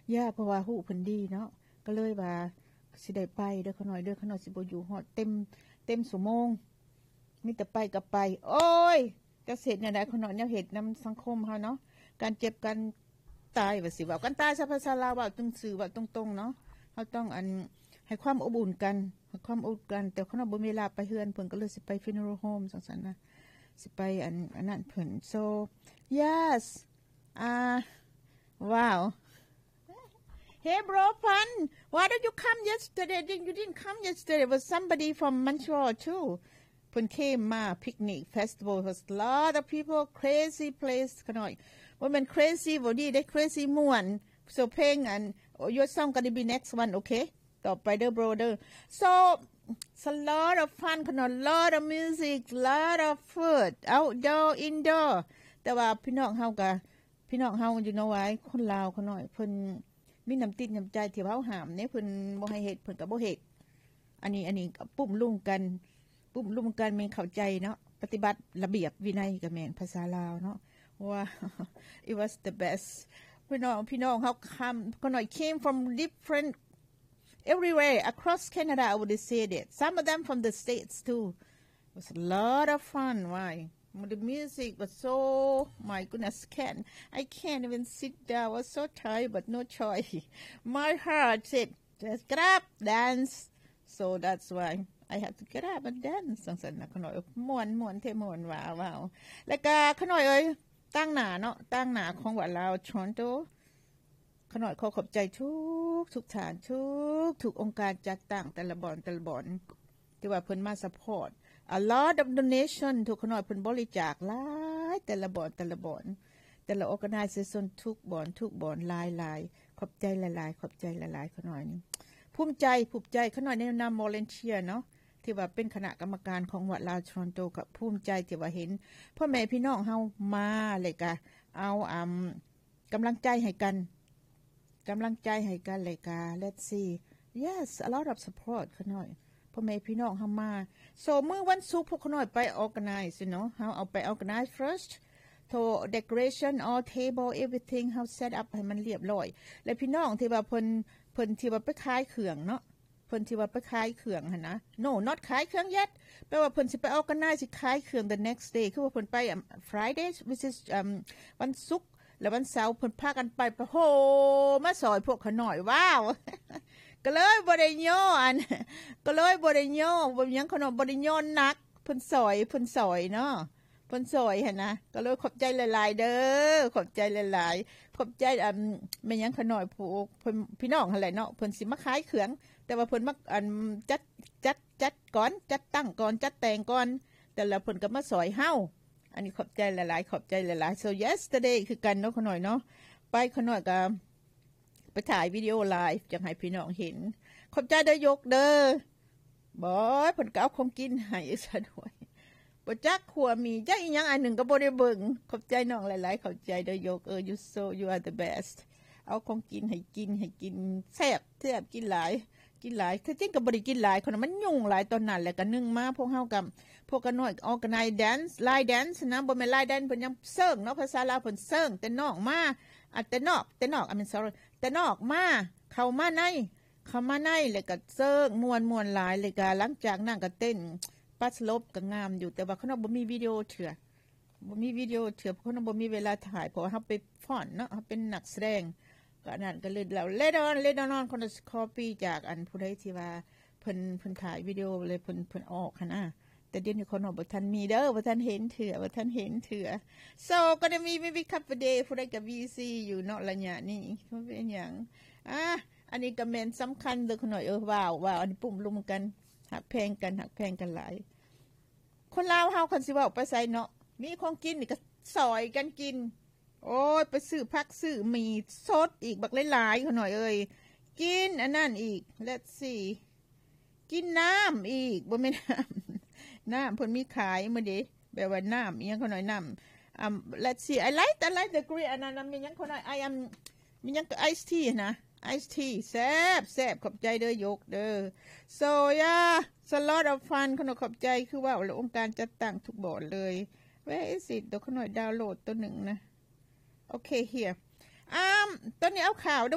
ย่าเพราะว่าฮู้เพิ่นดีเนาะก็เลยว่าสิได้ไปเด้อขน้อยเด้อขน้อยสิบ่อยู่ฮอดเต็มชั่วโมงมีแต่ไปกับไปโอ้ยจักเสร็จแนวใดขน้อยแนวเฮ็ดนำสังคมเฮาเนาะการเจ็บกันตายว่าสิเว้ากันตายซะภาษาลาวเว้าตรงซื่อเว้าตรงๆเนาะเฮาต้องให้ความอบอุ่นกันให้ความอบอุ่นกันแต่ขน้อยบ่มีเวลาไปเฮือนเพิ่นก็เลยสิไป funeral home จังซั่นนะสิไปอันนั้นเพิ่น so yes wow hey bro fun why don't you come yesterday you didn't come yesterday was somebody from Montreal too เพิ่น came มา picnic festival was a lot of people crazy place ขน้อยว่ามัน crazy บ่ดีได้ crazy ม่วน so เพลงอัน your song gonna be next one okay ต่อไปเด้อ brother so it's a lot of fun ขน้อย lot of music lot of food outdoor indoor แต่ว่าพี่น้องเฮาอยู่เนาะไว้คนลาวขน้อยเพิ่นมีน้ำติดน้ำใจที่เฮาห้ามเนี่ยเพิ่นบ่ให้เฮ็ดเพิ่นก็บ่เฮ็ดอันนี้ก็ปุ้มลุ่มกันแม่นเข้าใจเนาะปฏิบัติระเบียบวินัยก็แม่นภาษาลาวเนาะว่า it was the best พี่น้องเฮาขน้อย came from different everywhere across Canada I would say that some of them from the states too it was a lot of fun why the music was so my goodness I can't even sit down I was so tired but no choice my heart said just get up dance so that's why I have to get up and dance สังสรรค์นะขน่อยม่วนเทม่วนว้าวแล้วก็ขน่อยเอ้ยตั้งหน้าเนาะตั้งหน้าของว่าลาวทรอนโตขน่อยขอขอบใจทุกฐานทุกองค์การจัดตั้งแต่ละบ่อนที่ว่าเพิ่นมาซัพพอร์ตa lot of donation ทุกขน้อยเพิ่นบริจาคหลายแต่ละบ่อนแต่ละ organization ทุกบ่อนหลายขอบใจหลายขน้อยนี่ภูมิใจขน้อยแนะนำ volunteer เนาะที่ว่าเป็นคณะกรรมการของวัดลาวทรอนโตก็ภูมิใจที่ว่าเห็นพ่อแม่พี่น้องเฮามาเลยก็เอากำลังใจให้กันเลยก็ let's see yes a lot of support ขน้อยพ่อแม่พี่น้องเฮามาโซมื้อวันศุกร์พวกเขาน้อยไป organize you know เฮาเอาไป organize first to decoration all table everything เฮา set up ให้มันเรียบร้อยและพี่น้องที่ว่าเพิ่นที่ว่าไปขายเครื่องเนาะเพิ่นที่ว่าไปขายเครื่องหั่นนะ no not ขายเครื่อง yet แปลว่าเพิ่นสิไป organize สิขายเครื่อง the next day คือว่าเพิ่นไป Friday which is วันศุกร์แล้ววันเสาร์เพิ่นพากันไปโหมาซอยพวกเขาน้อยว้าวก็เลยบ่ได้ย่อบ่หยังขนมบ่ได้ย่อนักเพิ่นซอยเนาะเพิ่นซอยหั่นนะก็เลยขอบใจหลายๆเด้อขอบใจหลายๆขอบใจแม่หยังขน้อยผู้เพิ่นพี่น้องหั่นแหละเนาะเพิ่นสิมาขายเครื่องแต่ว่าเพิ่นมาจัดก่อนจัดตั้งก่อนจัดแต่งก่อนแต่ละเพิ่นก็มาซอยเฮาอันนี้ขอบใจหลายๆ so yesterday คือกันเนาะขน้อยเนาะไปขน้อยก็ไปถ่ายวิดีโอไลฟ์จังให้พี่น้องเห็นขอบใจเด้อยกเด้อบอยเพิ่นก็เอาของกินให้ซะด้วยบ่จักขัวมีจักอีหยังอันหนึ่งก็บ่ได้เบิ่งขอบใจน้องหลายๆขอบใจเด้อยกyou are the best เอาของกินให้กินแซ่บกินหลายคือจริงก็บ่ได้กินหลายคนมันยุ่งหลายตอนนั้นแหละก็นึ่งมาพวกเฮากับพวกกันน้อย organize dance line dance นะบ่แม่น line dance เพิ่นยังเซิงเนาะภาษาลาวเพิ่นเซิงแต่นอกมาแต่นอกI mean sorry แต่นอกมาเข้ามาในแล้วก็เซิงม่วนหลายเลยก็หลังจากนั้นก็เต้นปัสลบก็งามอยู่แต่ว่าเขาบ่มีวิดีโอเถื่อเพราะเขาบ่มีเวลาถ่ายเพราะเฮาไปฟ้อนเนาะเฮาเป็นนักแสดงก็นั่นก็เลยแล้วเลดอนคนจะคอปี้จากอันผู้ใดที่ว่าเพิ่นถ่ายวิดีโอเลยเพิ่นออกหั่นน่ะแต่เดี๋ยวนี้คนบ่ทันมีเด้อบ่ทันเห็นเถื่อ so ก็จะมี maybe couple day ผู้ใดก็ busy อยู่เนาะระยะนี้บ่เป็นหยังอันนี้ก็แม่นสำคัญเด้อคนน้อยว้าวอันนี้ปุ่มลุมกันหักแพงกันหลายคนลาวเฮาคันสิเว้าไปไสเนาะมีของกินนี่ก็ซอยกันกินโอ้ยไปซื้อผักซื้อมีสดอีกบักหลายๆเขาหน่อยกินอันนั้นอีก let's see กินน้ำอีกบ่แม่นน้ำเพิ่นมีขายมื้อเด้แบบว่าน้ำอีหยังเขาหน่อยน้ำlet's see I like the green อันนั้นมีหยังเขาหน่อยมีหยังก็ ice tea นะ ice tea แซ่บขอบใจเด้อยกเด้อ so yeah it's a lot of fun ขนมขอบใจคือว่าองค์การจัดตั้งทุกบ่อนเลย where is it เดี๋ยวขน่อยดาวน์โหลดตัวหนึ่งนะโอเค here ตอนนี้เอาข่าว